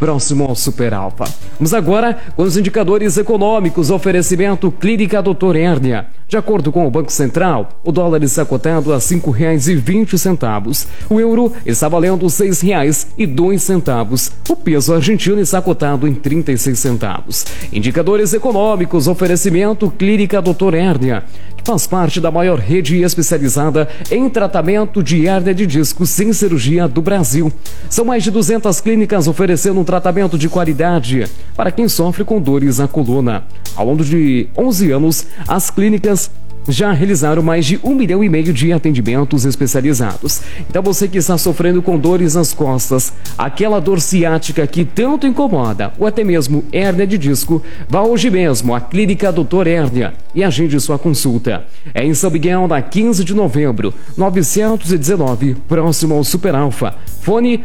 próximo ao Super Alfa. Vamos agora com os indicadores econômicos. Oferecimento Clínica Doutor Hérnia. De acordo com o Banco Central, o dólar está cotado a R$ 5,20. O euro está valendo R$ 6,02. O peso argentino está cotado em 36 centavos. Indicadores econômicos. Oferecimento Clínica Doutor Hérnia, que faz parte da maior rede especializada em tratamento de hérnia de disco sem cirurgia do Brasil. São mais de 200 clínicas oferecendo um tratamento de qualidade para quem sofre com dores na coluna. Ao longo de 11 anos, as clínicas já realizaram mais de 1,5 milhão de atendimentos especializados. Então você que está sofrendo com dores nas costas, aquela dor ciática que tanto incomoda, ou até mesmo hérnia de disco, vá hoje mesmo à Clínica Doutor Hérnia e agende sua consulta. É em São Miguel, na 15 de novembro, 919, próximo ao Super Alfa. Fone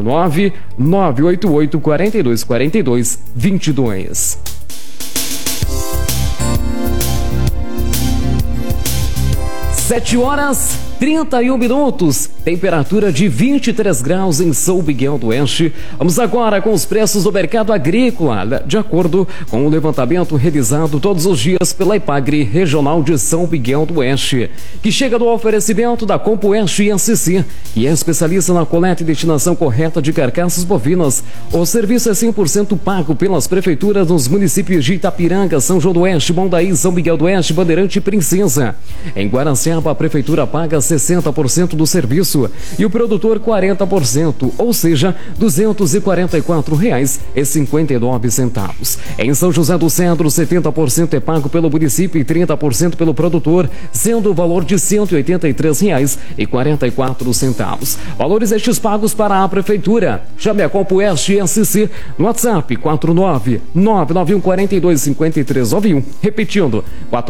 49988424222. 7h31, temperatura de 23 graus em São Miguel do Oeste. Vamos agora com os preços do mercado agrícola, de acordo com o levantamento realizado todos os dias pela Ipagre Regional de São Miguel do Oeste, que chega no oferecimento da Compoeste ISC, que é especialista na coleta e destinação correta de carcaças bovinas. O serviço é 100% pago pelas prefeituras nos municípios de Itapiranga, São João do Oeste, Mondaí, São Miguel do Oeste, Bandeirante e Princesa. Em Guaraciaba, a prefeitura paga 60% do serviço e o produtor 40%, ou seja, R$ 244,59. Em São José do Cedro, 70% é pago pelo município e 30% pelo produtor, sendo o valor de R$ 183,44. Valores estes pagos para a prefeitura. Chame a Compoeste SC no WhatsApp 49991425391. Repetindo,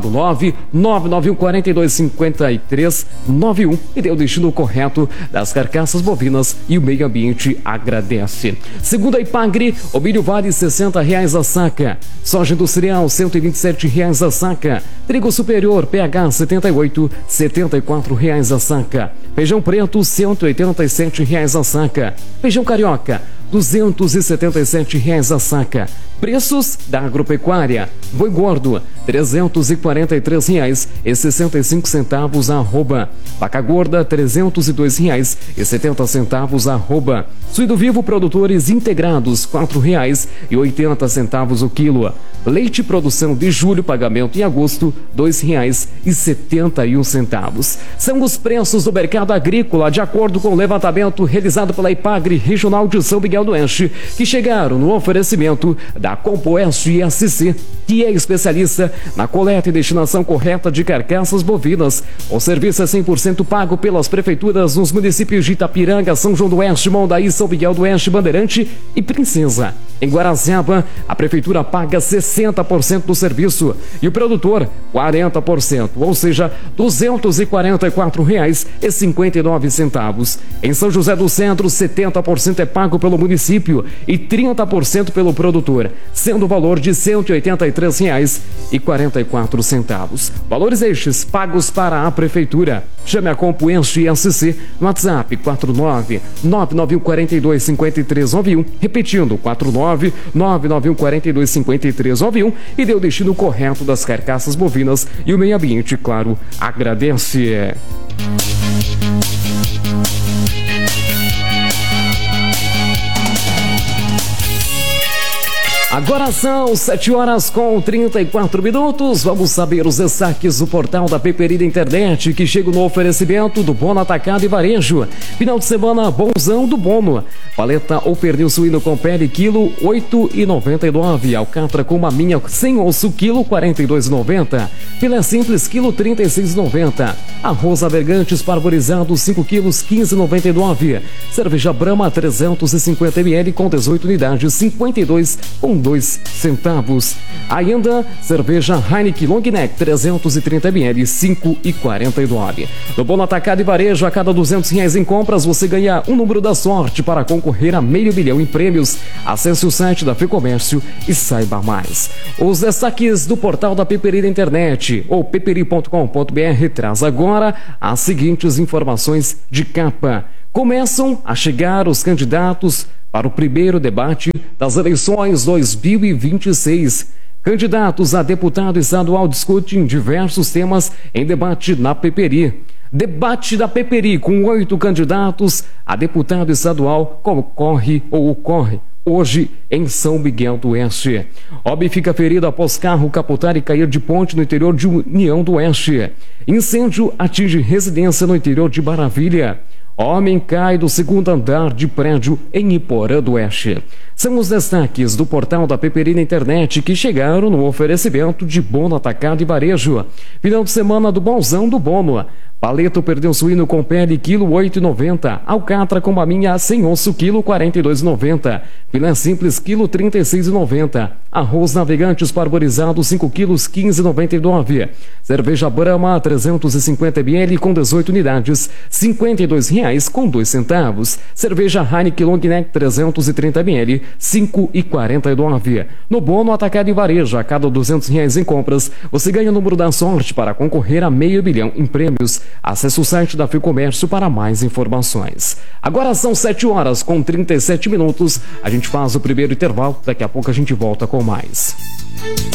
49991425391 e dê o destino correto das carcaças bovinas e o meio ambiente agradece. Segundo a Ipagre, o milho vale R$ 60 a saca, soja industrial R$ 127 a saca, trigo superior PH 78, R$ 74 a saca, feijão preto R$ 187 a saca, feijão carioca R$ 277 a saca. Preços da agropecuária: boi gordo R$ 343,65 a arroba, vaca gorda R$ 302,70 a arroba, suíno vivo produtores integrados R$ 4,80 o quilo, leite produção de julho, pagamento em agosto R$ 2,71. São os preços do mercado agrícola de acordo com o levantamento realizado pela Ipagre Regional de São Miguel do Oeste, que chegaram no oferecimento da Compoeste ISC, que é especialista na coleta e destinação correta de carcaças bovinas. O serviço é 100% pago pelas prefeituras nos municípios de Itapiranga, São João do Oeste, Mondaí, São Miguel do Oeste, Bandeirante e Princesa. Em Guaraciaba, a prefeitura paga 60% do serviço e o produtor 40%, ou seja, R$ 244,59. Em São José do Centro, 70% é pago pelo município e 30% pelo produtor, sendo o valor de R$ 183,44. Valores estes pagos para a prefeitura. Chame a Compoeste SC no WhatsApp 49991425391, repetindo 49991425391 e dê o destino correto das carcaças bovinas e o meio ambiente, claro, agradece. Agora são 7h34. Vamos saber os destaques do portal da Peperida Internet, que chega no oferecimento do Bono Atacado e Varejo. Final de semana, bonzão do Bono. Paleta ou pernil suíno com pele, quilo R$ 8,99. Alcatra com maminha sem osso, quilo R$ 42,90. Filé simples, quilo R$ 36,90. Arroz Avergantes parborizado, 5 quilos, R$ 15,99. Cerveja Brahma, 350 ml com 18 unidades, R$ 52,2. Ainda cerveja Heineken Long Neck 330 ml, 5,49. No Bono Atacado e Varejo, a cada R$ 200 em compras você ganha um número da sorte para concorrer a R$ 500 mil em prêmios. Acesse o site da Fecomércio e saiba mais. Os destaques do portal da Peperida Internet ou peperi.com.br traz agora as seguintes informações de capa. Começam a chegar os candidatos para o primeiro debate das eleições 2026. Candidatos a deputado estadual discutem diversos temas em debate na Peperi. Debate da Peperi com 8 candidatos a deputado estadual ocorre hoje em São Miguel do Oeste. Homem fica ferido após carro capotar e cair de ponte no interior de União do Oeste. Incêndio atinge residência no interior de Maravilha. Homem cai do segundo andar de prédio em Iporã do Oeste. São os destaques do portal da Peperi na internet que chegaram no oferecimento de Bono Atacado e Varejo. Final de semana do Bonzão do Bono. Paleto perdeu suíno com pele, quilo 8,90. Alcatra com maminha sem osso, quilo 42,90. Filé simples, quilo 36,90. Arroz Navegantes parborizado, 5 quilos, 15,99. Cerveja Brahma, 350 ml com 18 unidades, R$ 52,02. Cerveja Heineken Long Neck, 330 ml, R$ 5,49. No Bono Atacado e Varejo, a cada R$ 200 em compras, você ganha o número da sorte para concorrer a R$500 mil em prêmios. Acesse o site da FEComércio para mais informações. Agora são 7h37. A gente faz o primeiro intervalo, daqui a pouco a gente volta com mais.